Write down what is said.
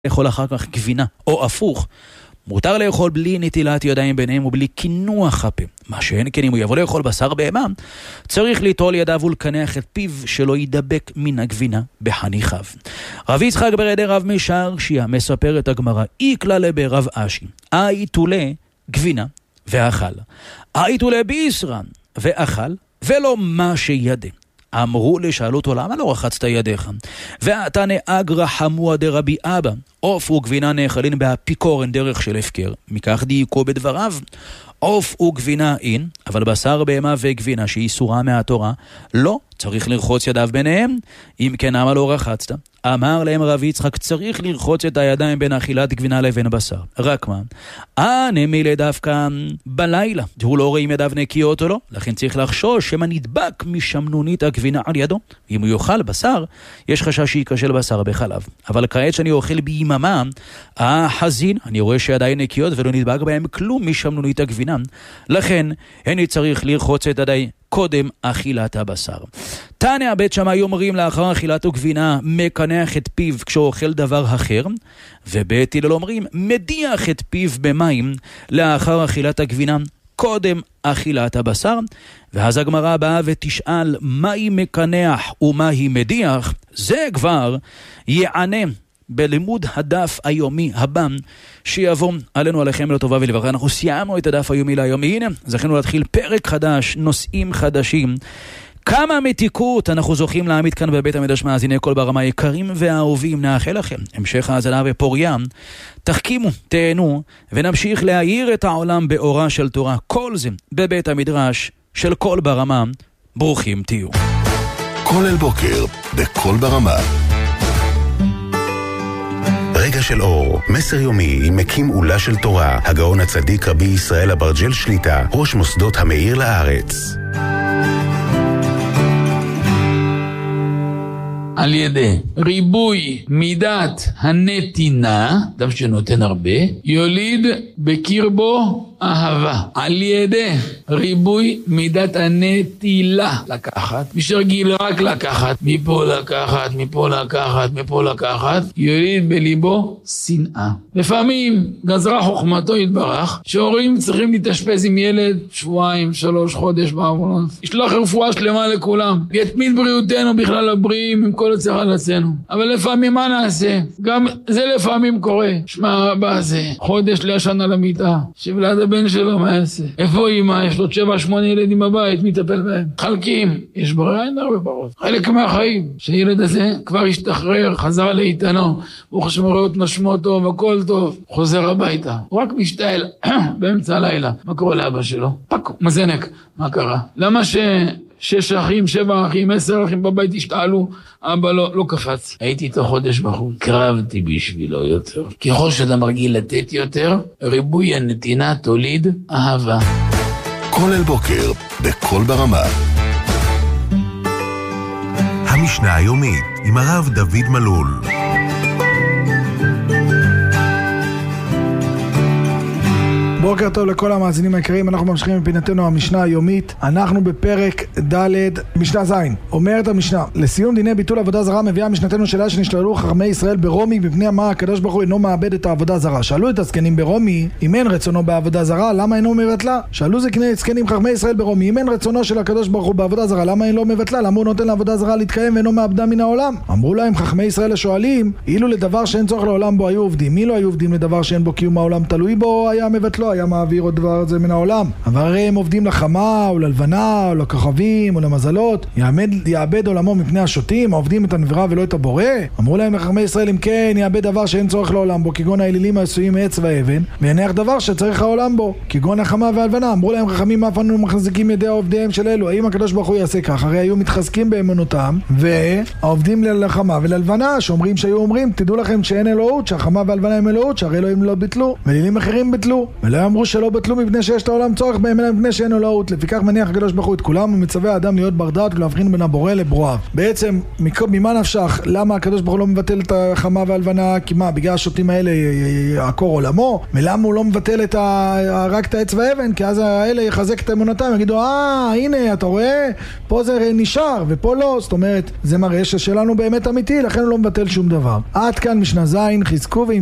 לאכול אחר כך גבינה, או הפוך. מותר לאכול בלי נטילת ידיים ביניהם ובלי כינוח הפה. מה שאין כן אם הוא יבוא לאכול בשר בהמה, צריך ליטול ידיו ולקנח את פיו שלא ידבק מן הגבינה בחניכיו. רב יצחק ברדה רב משרשיה מספר את הגמרא, איקלה ברב אשי, אייתולה גבינה ואכל, אייתולה בישרן ואכל, ולא מה שידה. אמרו לי, שאלו אותו, למה לא רחצת ידיך? ואתה נאגרא חמוה דרבי אבא, עוף וגבינה נאכלין באפיקורן דרך של הפקר, מכך דייקו בדבריו. עוף וגבינה אין, אבל בשר בהמה וגבינה שהיא סורה מהתורה, לא צריך לרחוץ ידיו ביניהם. אם כן, למה לא רחצת? אמר להם רב יצחק, צריך לרחוץ את הידיים בין אכילת גבינה לבין בשר. רק מה? נמילה דווקא בלילה, הוא לא רואה אם ידיו נקיות או לא, לכן צריך לחשוש שמה נדבק משמנונית הגבינה על ידו. אם הוא יאכל בשר, יש חשש שיקשל בשר בחלב. אבל כעת שאני אוכל ביממה, חזין, אני רואה שידיים נקיות ולא נדבק בהם כלום משמנונית הגבינה. לכן, אני צריך לרחוץ את ידיי קודם אכילת הבשר. תנא בית שמאי אומרים לאחר אכילת הגבינה מקנח את פיו כשהוא אוכל דבר אחר, ובית הלל אומרים מדיח את פיו במים לאחר אכילת הגבינה קודם אכילת הבשר. ואז הגמרא באה ותשאל מהי מקנח ומהי מדיח, זה כבר יענה בלימוד הדף היומי הבא שיבוא עלינו עליכם לטובה ולברכה. אנחנו סיימנו את הדף היומי להיום, הנה זכינו להתחיל פרק חדש, נושאים חדשים. כמה מתיקות אנחנו זוכים להעמיד כאן בבית המקדש. מאזיני קול ברמה יקרים ואהובים, נאחל לכם המשך האזנה ופוריה, תחכימו, תהנו ונמשיך להאיר את העולם באורה של תורה, כל זה בבית המדרש של קול ברמה. ברוכים תהיו. כל אל בוקר בקול ברמה, רגע של אור, מסר יומי עם מקים עולה של תורה, הגאון הצדיק רבי ישראל אברג'ל שליטה, ראש מוסדות המאיר לארץ. על ידי ריבוי מידת הנתינה, אדם שנותן הרבה, יוליד בקרבו אהבה. על ידי ריבוי מידת הנטילה, לקחת, מי שרגיל רק לקחת, מפה לקחת, מפה לקחת, מפה לקחת, יוליד בליבו שנאה. לפעמים גזרה חוכמתו יתברך, שהורים צריכים להתאשפז עם ילד שבועיים, 3 חודש באמבולנס, ישלח רפואה שלמה לכולם, יתמיד בריאותנו בכלל הבריאים עם כל הצלחה לעצנו. אבל לפעמים מה נעשה? גם זה לפעמים קורה. שמע רבה הזה, חודש לישן על המיטה, שבלעד הבן שלו מה יעשה? איפה אמא? יש לו 7-8 ילדים בבית, מטפל בהם. חלקים, יש ברירה, אין הרבה פרות. חלק מהחיים, שהילד הזה כבר השתחרר, חזר לאיתנו, הוא חשמרות נשמו טוב, הכל טוב, חוזר הביתה. הוא רק משתעל באמצע הלילה. מה קורה לאבא שלו? פקו, מזנק. מה קרה? למה 6 אחים, 7 אחים, 10 אחים בבית השתעלו, אבא לא קפץ. הייתי איתו חודש בחוץ, קרבתי בשבילו יותר. ככל שאדם רגיל לתת יותר, ריבוי הנתינה תוליד אהבה. כל אל בוקר בקול ברמה, המשנה היומית עם הרב דוד מלול. בוקר טוב לכל המאזינים היקרים, אנחנו ממשיכים בפינתנו המשנה היומית. אנחנו בפרק ד' משנה ז'. אומרת המשנה, לסיום דיני ביטול עבודה זרה מביאה משנתנו שאלה שנשתוללו חכמי ישראל ברומי מפני מה הקדוש ברוך הוא אינו מאבד את העבודה זרה. שאלו את הזקנים ברומי אם אין רצונו בעבודה זרה, למה אינו מבטלה? שאלו זקנים חכמי ישראל ברומי אם אין רצונו של הקדוש ברוך הוא בעבודה זרה, למה אינו מבטלה? למה הוא נותן לעבודה זרה להתקיים ואינו מאבדה מן העולם? אמרו להם חכמי ישראל השואלים, אילו לדבר שאין צורך לעולם בו היו עובדים, מי לא היו עובדים לדבר שאין בו קיום העולם תלוי בו, היה מבטלו, היה מעביר עוד דבר הזה מן העולם. אבל הרי הם עובדים לחמה או ללבנה או לכוכבים או למזלות, יאבד עולמו מפני השוטים, עובדים את הנברא ולא את הבורא. אמרו להם חכמי ישראל אם כן יאבד דבר שאין צורך לעולם בו, כגון האלילים העשויים מעץ ואבן, ויניח דבר שצריך העולם בו, כגון החמה והלבנה. אמרו להם חכמים אף אנו מחזיקים ידי עובדיהם של אלו, האם הקדוש ברוך הוא יעשה כך? הרי היו מתחזקים באמונותם, והעובדים לחמה וללבנה שאומרים שהיו אומרים תדעו לכם שאין אלוהות, שהחמה והלבנה הם אלוהות, שהרי אלוהים לא ביטלו ואלילים אחרים ביטלו, ולא ואמרו שלא בטלו מפני שיש את העולם צורך בהם אלא מפני שאין אלוהות. לפיכך מניח הקדוש ברוך הוא את כולם ומצווה האדם להיות בר דעת ולהבחין בין הבורא לברואיו. בעצם ממה נפשך? למה הקדוש ברוך הוא לא מבטל את החמה והלבנה? כי מה, בגלל השוטים האלה יעקור עולמו? ולמה הוא לא מבטל רק את העץ והאבן? כי אז האלה יחזק את אמונתם, יגידו הנה אתה רואה, פה זה נשאר ופה לא. זאת אומרת, זה מראה ששלנו באמת אמיתי, לכן הוא לא מבטל שום דבר. עד כאן משנה ז', חזקו